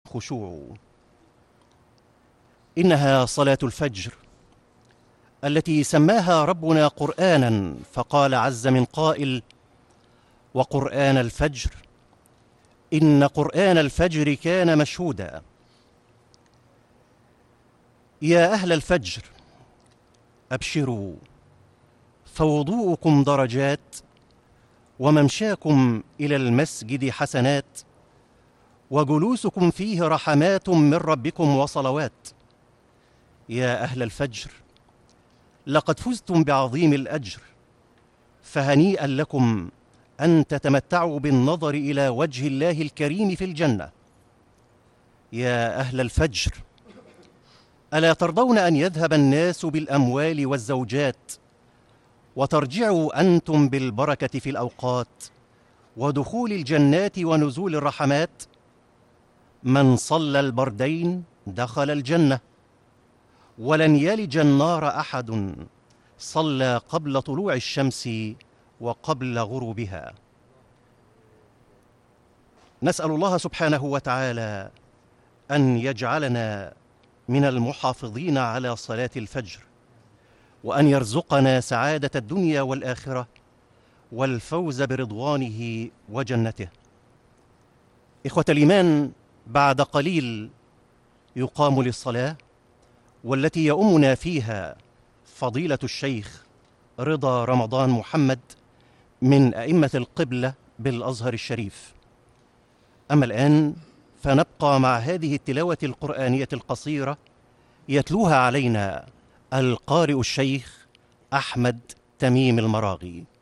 خشوع. إنها صلاة الفجر التي سماها ربنا قرآنا، فقال عز من قائل: وقرآن الفجر إن قرآن الفجر كان مشهودا. يا أهل الفجر أبشروا، فوضوءكم درجات، وممشاكم إلى المسجد حسنات، وجلوسكم فيه رحمات من ربكم وصلوات. يا أهل الفجر لقد فزتم بعظيم الأجر، فهنيئا لكم أن تتمتعوا بالنظر إلى وجه الله الكريم في الجنة. يا أهل الفجر ألا ترضون أن يذهب الناس بالأموال والزوجات، وترجعوا أنتم بالبركة في الأوقات ودخول الجنات ونزول الرحمات؟ من صلى البردين دخل الجنة، ولن يلج النار أحد صلى قبل طلوع الشمس وقبل غروبها. نسأل الله سبحانه وتعالى أن يجعلنا من المحافظين على صلاة الفجر، وأن يرزقنا سعادة الدنيا والآخرة والفوز برضوانه وجنته. إخوة الإيمان، بعد قليل يقام للصلاة، والتي يؤمنا فيها فضيلة الشيخ رضا رمضان محمد من أئمة القبلة بالأزهر الشريف. أما الآن فنبقى مع هذه التلاوة القرآنية القصيرة يتلوها علينا القارئ الشيخ أحمد تميم المراغي.